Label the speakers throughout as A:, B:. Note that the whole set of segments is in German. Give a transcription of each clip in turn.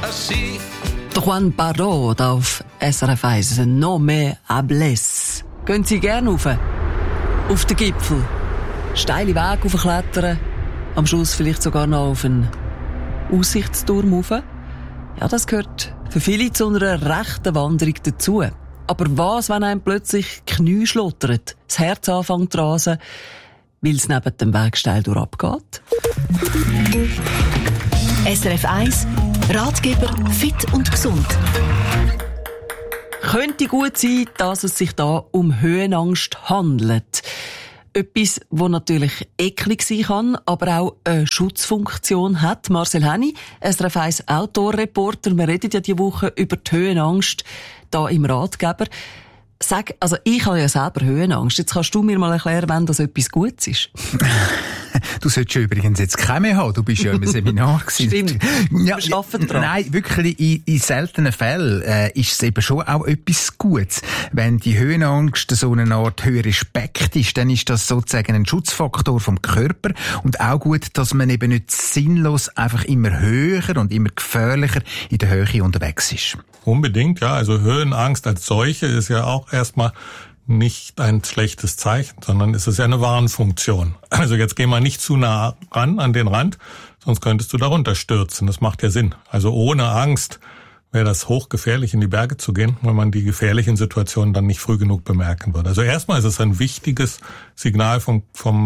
A: así.
B: Juan Parot auf SRF 1, «No me hables». Gehen Sie gerne rauf? Auf den Gipfel? Steile Wege raufklettern? Am Schluss vielleicht sogar noch auf einen Aussichtsturm rauf? Ja, das gehört für viele zu einer rechten Wanderung dazu. Aber was, wenn einem plötzlich die Knie schlottert, das Herz anfängt zu rasen, weil es neben dem Weg steil durchabgeht?
C: SRF 1, Ratgeber fit und gesund.
B: Könnte gut sein, dass es sich da um Höhenangst handelt. Etwas, das natürlich eklig sein kann, aber auch eine Schutzfunktion hat. Marcel Henny, SRF 1 Outdoor-Reporter. Wir reden ja diese Woche über die Höhenangst da im Ratgeber. Sag, also ich habe ja selber Höhenangst. Jetzt kannst du mir mal erklären, wenn das etwas Gutes ist.
D: Du solltest ja übrigens jetzt keine mehr haben. Du bist ja im Seminar gewesen.
B: Stimmt.
D: Ja,
B: wir arbeiten dran.
D: Nein, wirklich in seltenen Fällen ist es eben schon auch etwas Gutes. Wenn die Höhenangst so eine Art höherer Respekt ist, dann ist das sozusagen ein Schutzfaktor vom Körper und auch gut, dass man eben nicht sinnlos einfach immer höher und immer gefährlicher in der Höhe unterwegs ist.
E: Unbedingt, ja. Also Höhenangst als solche ist ja auch erstmal nicht ein schlechtes Zeichen, sondern es ist ja eine Warnfunktion. Also jetzt geh mal nicht zu nah ran an den Rand, sonst könntest du darunter stürzen. Das macht ja Sinn. Also ohne Angst wäre das hochgefährlich, in die Berge zu gehen, weil man die gefährlichen Situationen dann nicht früh genug bemerken würde. Also erstmal ist es ein wichtiges Signal von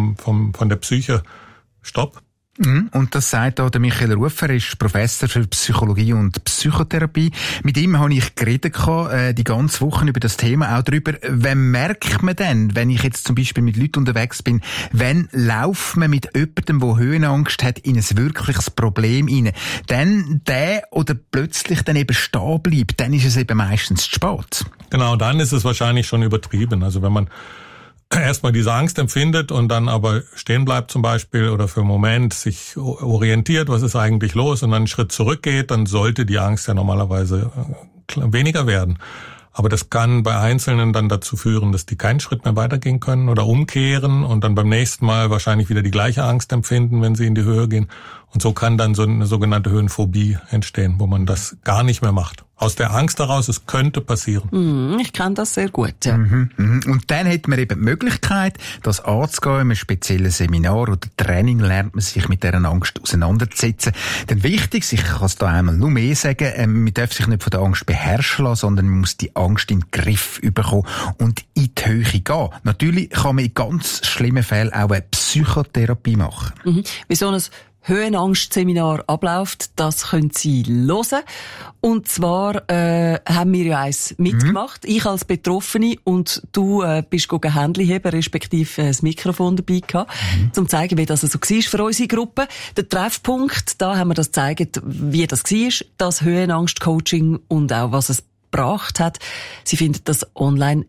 E: der Psyche. Stopp.
D: Und das sagt auch der Michael Rufer, er ist Professor für Psychologie und Psychotherapie. Mit ihm habe ich geredet die ganze Woche über das Thema, auch darüber, wann merkt man denn, wenn ich jetzt zum Beispiel mit Leuten unterwegs bin, wann lauft man mit jemandem, der Höhenangst hat, in ein wirkliches Problem rein. Dann der oder plötzlich dann eben stehen bleibt, dann ist es eben meistens zu spät.
E: Genau, dann ist es wahrscheinlich schon übertrieben. Also wenn man erstmal diese Angst empfindet und dann aber stehen bleibt zum Beispiel oder für einen Moment sich orientiert, was ist eigentlich los und dann einen Schritt zurückgeht, dann sollte die Angst ja normalerweise weniger werden. Aber das kann bei Einzelnen dann dazu führen, dass die keinen Schritt mehr weitergehen können oder umkehren und dann beim nächsten Mal wahrscheinlich wieder die gleiche Angst empfinden, wenn sie in die Höhe gehen. Und so kann dann so eine sogenannte Höhenphobie entstehen, wo man das gar nicht mehr macht. Aus der Angst heraus, es könnte passieren.
B: Ich kenne das sehr gut, ja.
D: Und dann hat man eben die Möglichkeit, das anzugehen. In einem speziellen Seminar oder Training lernt man sich mit dieser Angst auseinanderzusetzen. Denn wichtig, ich kann es da einmal nur mehr sagen, man darf sich nicht von der Angst beherrschen lassen, sondern man muss die Angst in den Griff bekommen und in die Höhe gehen. Natürlich kann man in ganz schlimmen Fällen auch eine Psychotherapie machen.
B: Wie so ein Höhenangst-Seminar abläuft, das können Sie hören. Und zwar haben wir ja eins mitgemacht, ich als Betroffene und du bist Händchen heben, respektive das Mikrofon dabei gehabt, um zu zeigen, wie das so war für unsere Gruppe. Der Treffpunkt, da haben wir das gezeigt, wie das war, das Höhenangst-Coaching und auch was es gebracht hat. Sie finden das online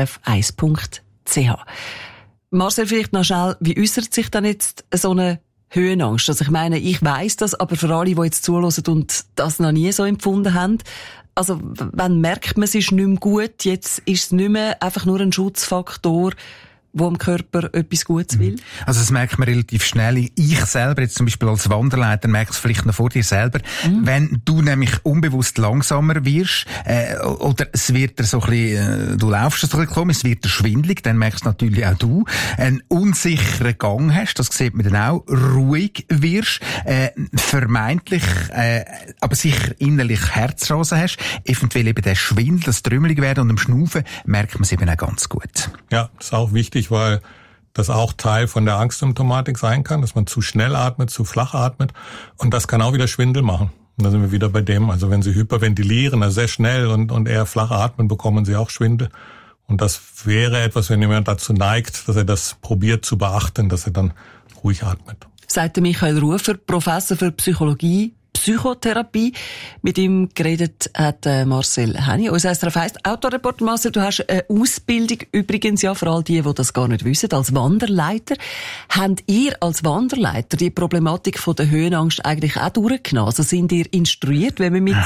B: srf1.ch. Marcel, vielleicht noch schnell, wie äußert sich dann jetzt so eine Höhenangst? Also ich meine, ich weiss das, aber für alle, die jetzt zuhören und das noch nie so empfunden haben, also wenn merkt man, es ist nicht mehr gut, jetzt ist es nicht mehr einfach nur ein Schutzfaktor, wo dem Körper etwas Gutes will? Also
D: das merkt man relativ schnell. Ich selber, jetzt zum Beispiel als Wanderleiter, merke es vielleicht noch vor dir selber, wenn du nämlich unbewusst langsamer wirst, oder es wird dir so ein bisschen, du laufst so ein bisschen, es wird dir schwindelig, dann merkst natürlich auch du, einen unsicheren Gang hast, das sieht man dann auch, ruhig wirst, vermeintlich, aber sicher innerlich Herzrasen hast, eventuell eben der Schwindel, das Trümmelig werden und im Schnaufen merkt man es eben auch ganz gut.
E: Ja, das ist auch wichtig, weil das auch Teil von der Angstsymptomatik sein kann, dass man zu schnell atmet, zu flach atmet. Und das kann auch wieder Schwindel machen. Und da sind wir wieder bei dem, also wenn Sie hyperventilieren, also sehr schnell und eher flach atmen, bekommen Sie auch Schwindel. Und das wäre etwas, wenn jemand dazu neigt, dass er das probiert zu beachten, dass er dann ruhig atmet.
B: Sagt Michael Rufer, Professor für Psychologie, Psychotherapie. Mit ihm geredet hat Marcel Henny. Unser SRF 1 Autoreporter. Marcel, du hast eine Ausbildung übrigens, ja, für all die das gar nicht wissen, als Wanderleiter. Habt ihr als Wanderleiter die Problematik von der Höhenangst eigentlich auch durchgenommen? Also sind ihr instruiert, wenn man mit so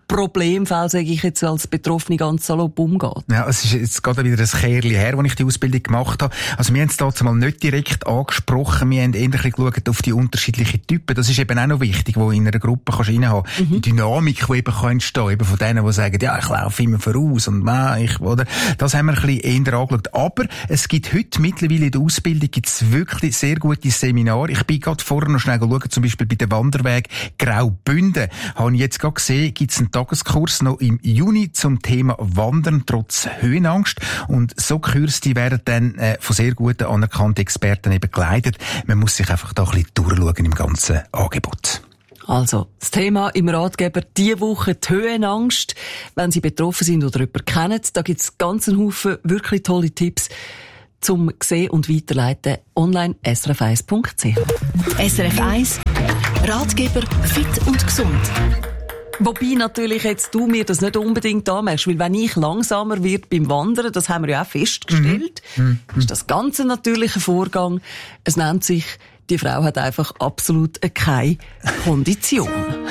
B: Problemfall, sage ich jetzt als Betroffene ganz salopp umgeht.
D: Ja, es ist jetzt gerade wieder ein Kehrchen her, als ich die Ausbildung gemacht habe. Also wir haben es dazu mal nicht direkt angesprochen, wir haben eher ein bisschen geschaut auf die unterschiedlichen Typen. Das ist eben auch noch wichtig, wo in einer Gruppe kannst du reinhaben. Die Dynamik, die eben kann entstehen, eben von denen, die sagen, ja, ich laufe immer voraus und oder? Das haben wir ein bisschen eher angeschaut. Aber es gibt heute mittlerweile in der Ausbildung gibt's wirklich sehr gute Seminare. Ich bin gerade vorher noch schnell schauen, zum Beispiel bei der Wanderweg Graubünden. Habe ich jetzt gerade gesehen, gibt's einen Tageskurs noch im Juni zum Thema Wandern trotz Höhenangst. Und so Kurse, die werden dann von sehr guten, anerkannten Experten eben geleitet. Man muss sich einfach da ein bisschen durchschauen im ganzen Angebot.
B: Also, das Thema im Ratgeber diese Woche die Höhenangst. Wenn Sie betroffen sind oder jemanden kennen, da gibt es ganz einen Haufen wirklich tolle Tipps zum Sehen und Weiterleiten online srf1.ch.
C: SRF 1 Ratgeber fit und gesund.
B: Wobei natürlich jetzt du mir das nicht unbedingt anmerkst, weil wenn ich langsamer wird beim Wandern, das haben wir ja auch festgestellt, ist das ganz ein natürlicher Vorgang. Es nennt sich, die Frau hat einfach absolut keine Kondition.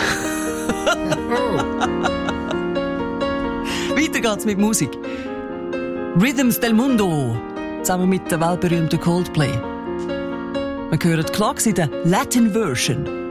B: Weiter geht's mit Musik. Rhythms del Mundo, zusammen mit der weltberühmten Coldplay. Wir hören Clocks in der Latin Version.